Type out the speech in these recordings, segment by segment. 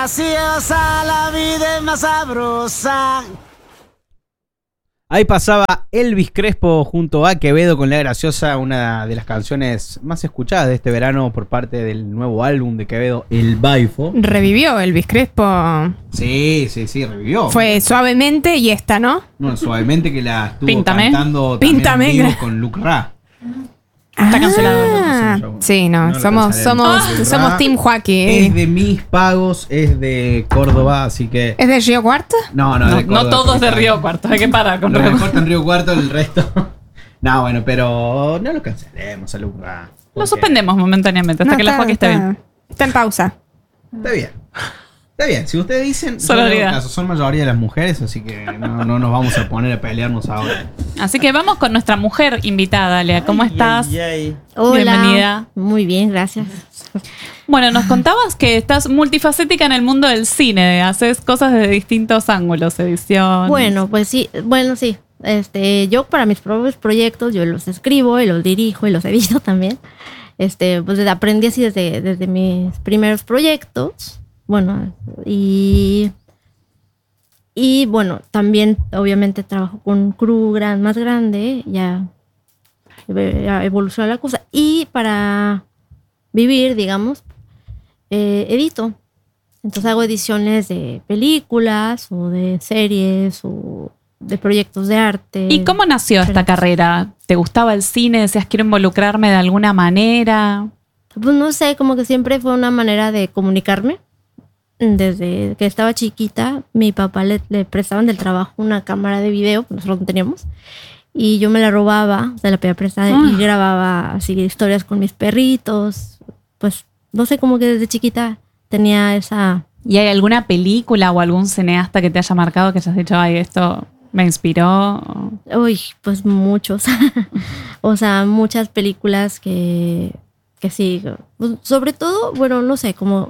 graciosa, la vida es más sabrosa. Ahí pasaba Elvis Crespo junto a Quevedo con La Graciosa, una de las canciones más escuchadas de este verano por parte del nuevo álbum de Quevedo, El Baifo. Revivió Elvis Crespo. Sí, revivió. Fue Suavemente y esta, ¿no? No, Suavemente, que la estuvo Píntame. cantando Píntame. también en vivo con Luke Ra. Está cancelado. Sí, No no, lo somos cancelaremos. Team Joaquín. Es de mis pagos, es de Córdoba, así que... ¿Es de Río Cuarto? No, No, de Córdoba, no todos de porque Río Cuarto, hay que parar con Lo Río mejor está en Río Cuarto, el resto... No, bueno, pero no lo cancelemos a Luke Ra. Lo porque suspendemos momentáneamente hasta No, que la Joaquín esté bien. Está en pausa. Está bien. Está bien, si ustedes dicen, Solidaridad. en todo caso, son mayoría de las mujeres, así que no nos vamos a poner a pelearnos ahora. Así que vamos con nuestra mujer invitada, Lea. ¿Cómo estás? Hola. Bienvenida. Muy bien, gracias. Bueno, nos contabas que estás multifacética en el mundo del cine. Haces cosas de distintos ángulos, edición. Bueno, pues sí, sí. Yo para mis propios proyectos, yo los escribo y los dirijo y los edito también. Pues aprendí así desde mis primeros proyectos. Bueno, y bueno, también obviamente trabajo con crew más grande, ya evoluciona la cosa. Y para vivir, digamos, edito. Entonces hago ediciones de películas o de series o de proyectos de arte. ¿Y cómo nació esta carrera? ¿Te gustaba el cine? ¿Decías quiero involucrarme de alguna manera? Pues no sé, como que siempre fue una manera de comunicarme. Desde que estaba chiquita, mi papá le prestaban del trabajo una cámara de video, que nosotros no teníamos, y yo me la robaba, se la pedía prestada y grababa así historias con mis perritos. Pues no sé, como que desde chiquita tenía esa... ¿Y hay alguna película o algún cineasta que te haya marcado que hayas dicho, ay, esto me inspiró? Uy, pues muchos. O sea, muchas películas que sí. Pues, sobre todo, bueno, no sé, como...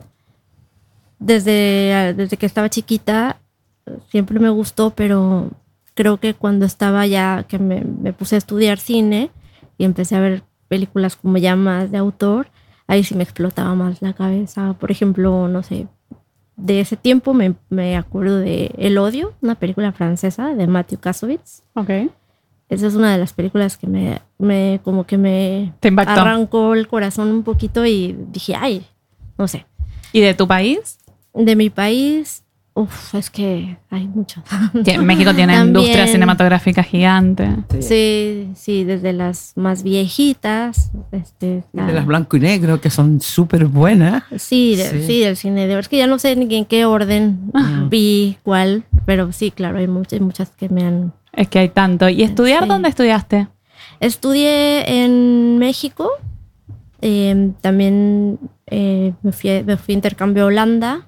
Desde que estaba chiquita siempre me gustó, pero creo que cuando estaba ya que me puse a estudiar cine y empecé a ver películas como ya más de autor, ahí sí me explotaba más la cabeza. Por ejemplo, no sé, de ese tiempo me acuerdo de El Odio, una película francesa de Matthew Kassovitz. Ok. Esa es una de las películas que me Te impactó. arrancó el corazón un poquito y dije, ay, no sé. ¿Y de tu país? De mi país, es que hay mucho. México tiene También. industria cinematográfica gigante. Sí, desde las más viejitas. De las blanco y negro, que son súper buenas. Sí, del cine. Es que ya no sé ni en qué orden vi cuál, pero sí, claro, hay muchas que me han... Es que hay tanto. ¿Y estudiar Sí. dónde estudiaste? Estudié en México. También me fui a intercambio a Holanda.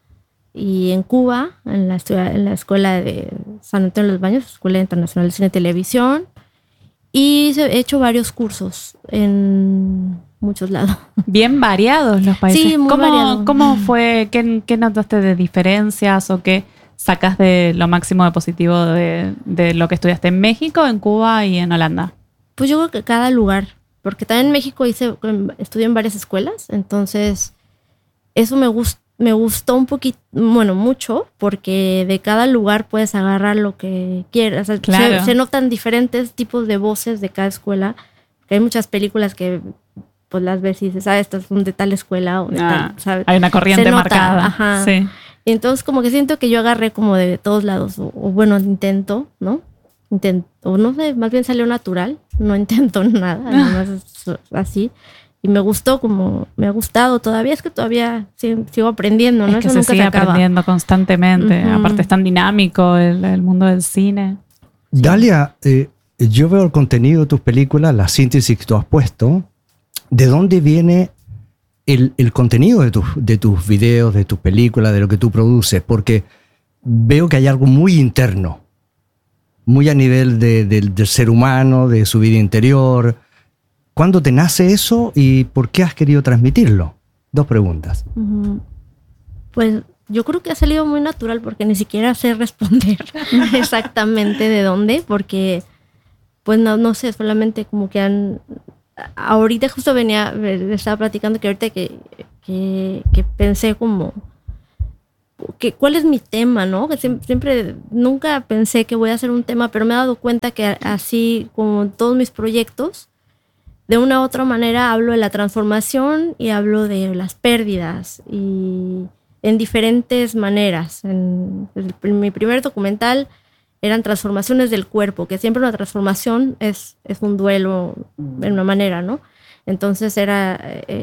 Y en Cuba, en la escuela de San Antonio de los Baños, Escuela Internacional de Cine y Televisión. Y he hecho varios cursos en muchos lados. Bien variados los países. Sí, muy variado. ¿Cómo fue? ¿Qué notaste de diferencias o qué sacas de lo máximo de positivo de lo que estudiaste en México, en Cuba y en Holanda? Pues yo creo que cada lugar, porque también en México estudié en varias escuelas, entonces eso me gustó un poquito, bueno, mucho, porque de cada lugar puedes agarrar lo que quieras. O sea, Claro. se notan diferentes tipos de voces de cada escuela. Que hay muchas películas que pues las ves y dices, estas son de tal escuela o de tal, ¿sabes? Hay una corriente Se nota, marcada. ajá. Sí. Y entonces como que siento que yo agarré como de todos lados, o bueno, intento, ¿no? O no sé, más bien salió natural, no intento nada, nada más es así. Y me gustó, como me ha gustado todavía, es que todavía sigo aprendiendo, ¿no? Es que Eso se nunca sigue se acaba. aprendiendo constantemente. Ujú. Aparte es tan dinámico el mundo del cine. Dalia, yo veo el contenido de tus películas, la síntesis que tú has puesto. ¿De dónde viene el contenido de tus videos, de tus películas, de lo que tú produces? Porque veo que hay algo muy interno, muy a nivel del ser humano, de su vida interior. ¿Cuándo te nace eso y por qué has querido transmitirlo? 2 preguntas. Ujú. Pues yo creo que ha salido muy natural porque ni siquiera sé responder exactamente de dónde, porque pues no sé, solamente como que ahorita justo estaba platicando que ahorita que pensé como ¿cuál es mi tema, no? Que siempre, nunca pensé que voy a hacer un tema, pero me he dado cuenta que así como en todos mis proyectos, de una u otra manera hablo de la transformación y hablo de las pérdidas y en diferentes maneras. En mi primer documental eran transformaciones del cuerpo, que siempre una transformación es un duelo en una manera, ¿no? Entonces era,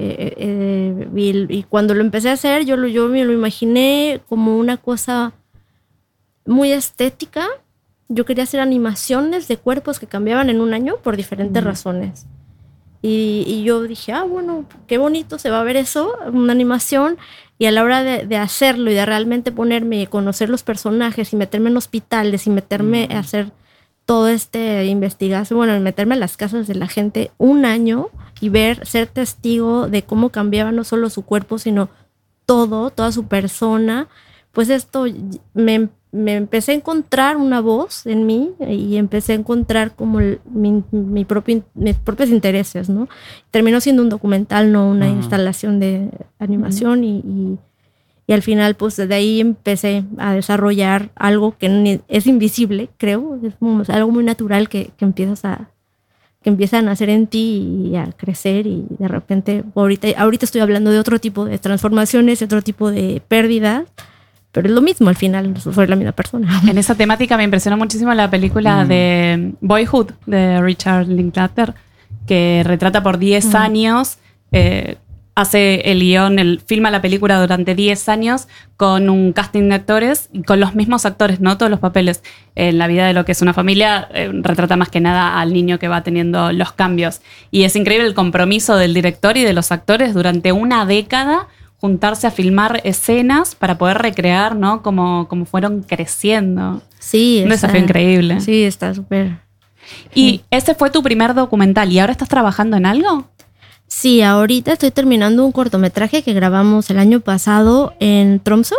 y cuando lo empecé a hacer, yo me lo imaginé como una cosa muy estética. Yo quería hacer animaciones de cuerpos que cambiaban en un año por diferentes razones. Y yo dije, bueno, qué bonito se va a ver eso, una animación. Y a la hora de hacerlo y de realmente ponerme y conocer los personajes y meterme en hospitales y meterme a hacer todo investigación, bueno, meterme en las casas de la gente un año y ser testigo de cómo cambiaba no solo su cuerpo, sino toda su persona, pues esto me empecé a encontrar una voz en mí y empecé a encontrar como mis propios intereses, ¿no? Terminó siendo un documental, no una instalación de animación y al final pues desde ahí empecé a desarrollar algo que es invisible, creo, es algo muy natural que empieza a nacer en ti y a crecer y de repente ahorita estoy hablando de otro tipo de transformaciones, de otro tipo de pérdidas. Pero es lo mismo, al final soy la misma persona. En esa temática me impresionó muchísimo la película de Boyhood de Richard Linklater, que retrata por 10 años, hace el guión, filma la película durante 10 años con un casting de actores y con los mismos actores, ¿no? Todos los papeles en la vida de lo que es una familia, retrata más que nada al niño que va teniendo los cambios. Y es increíble el compromiso del director y de los actores durante una década, juntarse a filmar escenas para poder recrear, ¿no? Como fueron creciendo. Sí. Un desafío increíble. Sí, está súper. ¿Y ese fue tu primer documental? ¿Y ahora estás trabajando en algo? Sí, ahorita estoy terminando un cortometraje que grabamos el año pasado en Tromsø.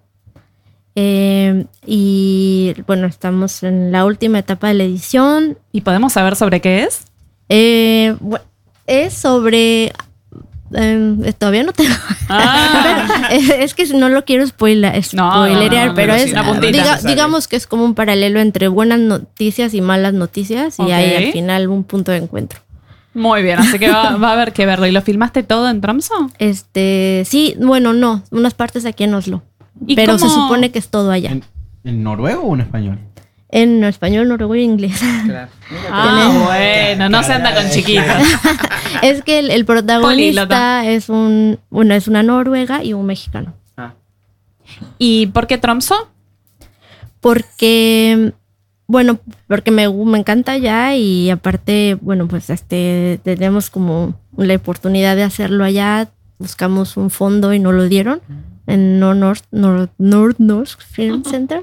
Y bueno, estamos en la última etapa de la edición. ¿Y podemos saber sobre qué es? Es sobre... todavía no tengo. Es que no lo quiero spoilerear, pero es digamos que es como un paralelo entre buenas noticias y malas noticias y hay al final un punto de encuentro. Muy bien, así que va a haber que verlo. ¿Y lo filmaste todo en Tromsø? Sí, bueno, no, unas partes aquí en Oslo, pero se supone que es todo allá. ¿En noruego o en español? En español, noruego y inglés. Claro. Bueno, no se anda con chiquitas. Es que el protagonista es una noruega y un mexicano. ¿Y por qué Tromsø? Porque me encanta allá y aparte, bueno, pues tenemos como la oportunidad de hacerlo allá. Buscamos un fondo y no lo dieron en Nord-Norsk Film Center.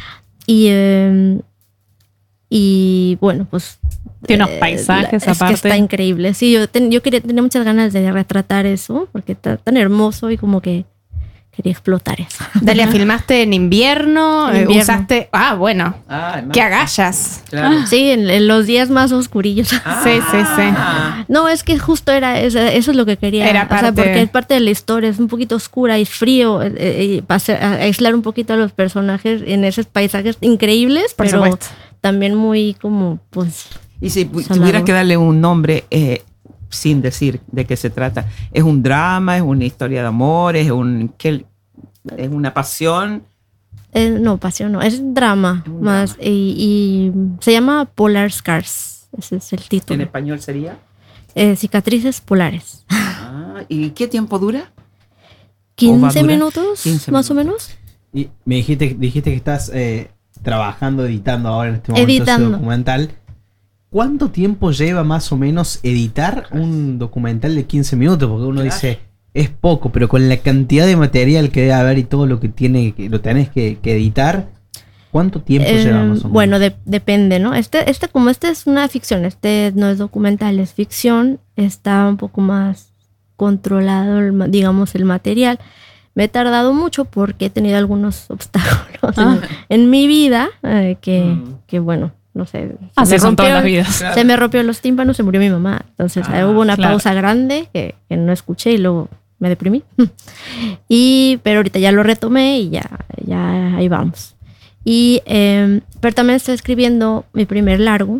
Y bueno, pues... Tiene unos paisajes aparte. Es que está increíble. Sí, yo tenía muchas ganas de retratar eso, porque está tan hermoso y como que quería explotar eso. Dalia, ¿filmaste en invierno? Usaste... bueno. Hermano. ¡Qué agallas! Claro. Sí, en los días más oscurillos. Sí. No, es que justo eso es lo que quería. Era parte... porque es parte de la historia, es un poquito oscura y frío, aislar un poquito a los personajes en esos paisajes increíbles, Por pero supuesto. también muy como, pues... Y si tuvieras que darle un nombre sin decir de qué se trata, ¿es un drama, es una historia de amor, es una pasión? No, pasión no, es drama Es un más. drama. Y se llama Polar Scars, ese es el ¿En título. español sería? Cicatrices polares. ¿Y qué tiempo dura? 15 minutos, 15 más o minutos. menos. Y me dijiste que estás trabajando, editando ahora en este momento ese documental. ¿Cuánto tiempo lleva más o menos editar un documental de 15 minutos? Porque uno dice, es poco, pero con la cantidad de material que debe haber y todo lo que lo tenés que editar, ¿cuánto tiempo lleva más o menos? Bueno, depende, ¿no? Como es una ficción, no es documental, es ficción, está un poco más controlado, digamos, el material. Me he tardado mucho porque he tenido algunos obstáculos en mi vida que bueno, no sé. Así son todas las vidas. Se me rompió los tímpanos, se murió mi mamá. Entonces hubo una pausa grande que no escuché y luego me deprimí. Pero ahorita ya lo retomé y ya ahí vamos. Pero también estoy escribiendo mi primer largo,